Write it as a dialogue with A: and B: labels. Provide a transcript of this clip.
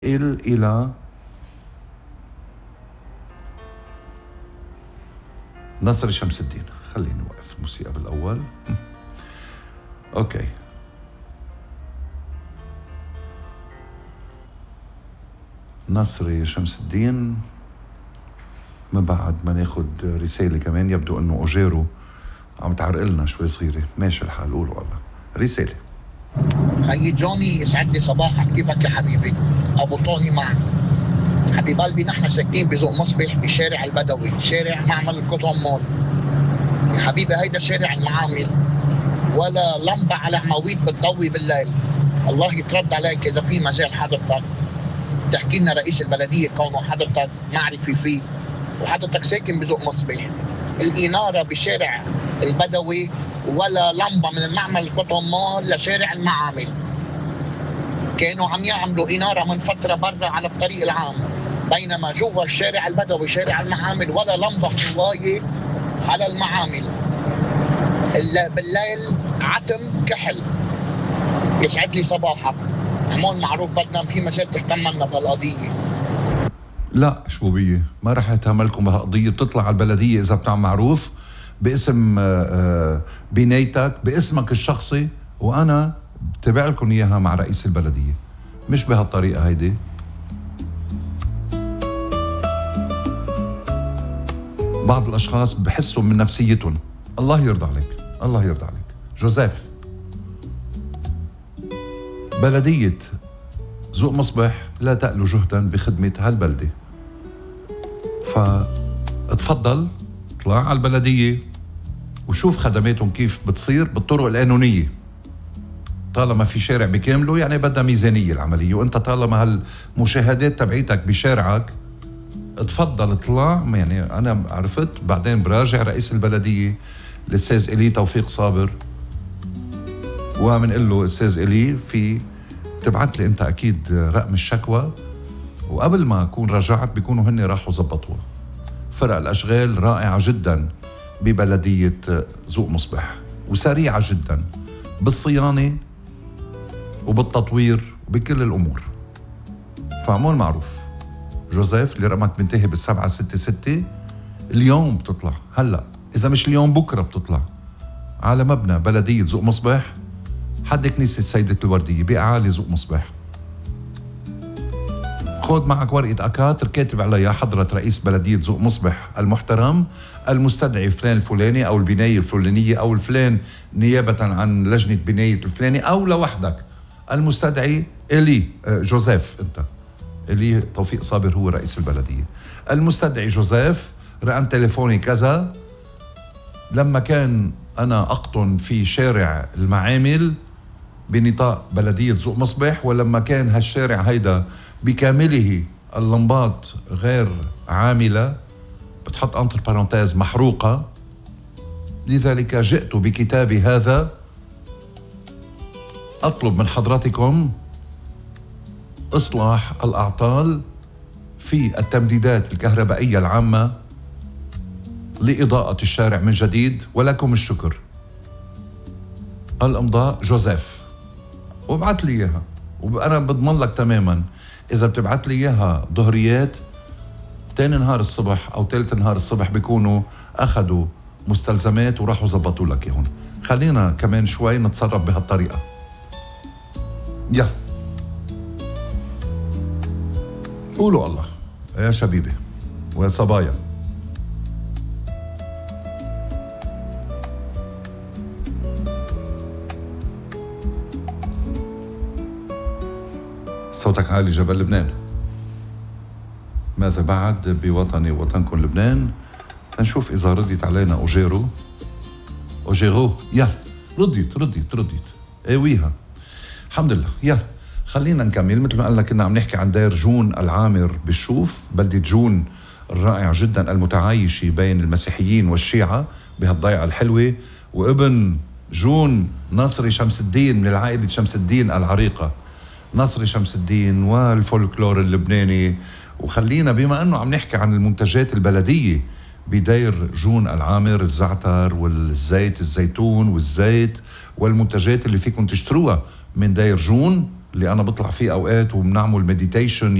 A: إلى نصر شمس الدين. خليني نوقف الموسيقى بالأول. أوكي. نصر شمس الدين. من بعد ما ناخد رسالة كمان، يبدو أنه أوجيرو عم تعرق لنا شوي صغيرة. ماشي الحال، قولوا الله. رسالة.
B: خيي جوني، يسعد لي صباحك. كيفك يا حبيبي؟ أبو طوني معك. حبيب قلبي، نحن ساكنين بذوق مصبح بشارع البدوي، شارع معمل الكوتون مول. يا حبيبي هيدا شارع المعامل، ولا لمبة على عواميد بتضوي بالليل. الله يترد عليك إذا في مجال حضرتك تحكي لنا رئيس البلدية، كونه حضرتك معرفي فيه وحضرتك ساكن بذوق مصبح. الإنارة بشارع البدوي ولا لمبة من المعمل الكوتون مول لشارع المعامل. كانوا عم يعملوا إنارة من فترة برا على الطريق العام، بينما جوا الشارع البدوي شارع المعامل ولا لمبة قواية على المعامل. بالليل عتم كحل. يسعد لي صباحك. عمول معروف، بدنا في مجال تهتم لنا بهالقضية.
A: لا شبوبية، ما رح اتهملكم بهالقضية. بتطلع على البلدية إذا بتعمل معروف باسم بنايتك، باسمك الشخصي، وأنا بتابع لكم إياها مع رئيس البلدية. مش بهالطريقة هيدي. بعض الأشخاص بحسوا من نفسيتهم. الله يرضى عليك، الله يرضى عليك. جوزيف، بلدية ذوق مصبح لا تألو جهدا بخدمة هالبلدة، فاتفضل اطلع على البلدية وشوف خدماتهم كيف بتصير بالطرق القانونية. طالما في شارع بكامله يعني بدها ميزانية العملية، وانت طالما هالمشاهدات تبعيتك بشارعك اتفضل اطلع. يعني انا عرفت بعدين براجع رئيس البلدية الاستاذ إلي توفيق صابر، ومنقول له استاذ إلي في تبعت لي انت اكيد رقم الشكوى، وقبل ما اكون رجعت بيكونوا هن راحوا زبطوها. فرق الاشغال رائعة جدا ببلدية ذوق مصبح، وسريعة جدا بالصيانة وبالتطوير وبكل الامور. فعمول معروف. جوزيف اللي رقمك بينتهي ب766 اليوم بتطلع، هلا اذا مش اليوم بكره بتطلع على مبنى بلدية ذوق مصبح حد كنيسة السيدة الوردية بأعالي ذوق مصبح. خود معك ورقة أكاتر كاتب عليها حضرة رئيس بلدية ذوق مصبح المحترم المستدعي فلان الفلاني أو البناية الفلانية أو الفلان نيابة عن لجنة بناية الفلاني، أو لوحدك المستدعي إلي جوزيف. أنت إلي توفيق صابر هو رئيس البلدية. المستدعي جوزيف، رقم تليفوني كذا، لما كان أنا أقطن في شارع المعامل بنطاق بلدية ذوق مصبح، ولما كان هالشارع هيدا بكامله اللمبات غير عاملة، بتحط انتر بارونتيز محروقة، لذلك جئت بكتابي هذا أطلب من حضراتكم إصلاح الأعطال في التمديدات الكهربائية العامة لإضاءة الشارع من جديد، ولكم الشكر. الإمضاء جوزيف. وابعت لي إياها، وأنا بضمن لك تماما إذا بتبعت لي إياها ظهريات، تاني نهار الصبح أو تالت نهار الصبح بيكونوا أخذوا مستلزمات وراحوا زبطوا لك هون. خلينا كمان شوي نتصرف بهالطريقة. يا قولوا الله يا شبيبي ويا صبايا. صوتك عالي جبل لبنان. ماذا بعد بوطني وطنكم لبنان؟ نشوف إذا رديت علينا أوجيرو. يا رديت ايويها الحمد لله. يا خلينا نكمل. مثل ما قال لك كنا عم نحكي عن دير جون العامر بالشوف، بلدة جون الرائعة جدا المتعايشة بين المسيحيين والشيعة بهالضيعة الحلوة، وابن جون ناصري شمس الدين من العائلة شمس الدين العريقة، ناصري شمس الدين والفولكلور اللبناني. وخلينا بما أنه عم نحكي عن المنتجات البلدية بدير جون العامر، الزعتر والزيت الزيتون والزيت والمنتجات اللي فيكم تشتروها من دير جون، اللي انا بطلع فيه اوقات وبنعمل مديتيشن